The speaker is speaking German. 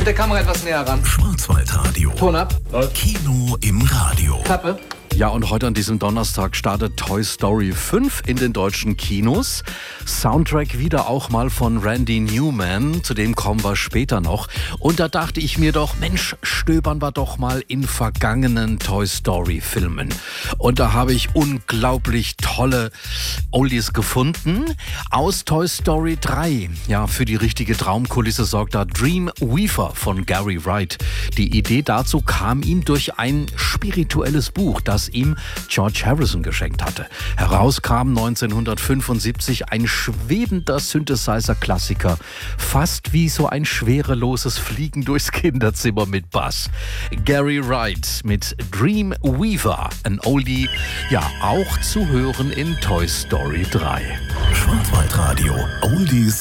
der Kamera etwas näher ran. Schwarzwaldradio. Ton ab. Kino im Radio. Klappe. Ja, und heute an diesem Donnerstag startet Toy Story 5 in den deutschen Kinos. Soundtrack wieder auch mal von Randy Newman, zu dem kommen wir später noch. Und da dachte ich mir doch, Mensch, stöbern wir doch mal in vergangenen Toy Story Filmen. Und da habe ich unglaublich tolle Oldies gefunden. Aus Toy Story 3, ja, für die richtige Traumkulisse sorgt da Dreamweaver von Gary Wright. Die Idee dazu kam ihm durch ein spirituelles Buch, das ihm George Harrison geschenkt hatte. Herauskam 1975 ein schwebender Synthesizer-Klassiker, fast wie so ein schwereloses Fliegen durchs Kinderzimmer mit Bass. Gary Wright mit Dreamweaver, ein Oldie, ja auch zu hören in Toy Story 3. Schwarzwaldradio. Oldies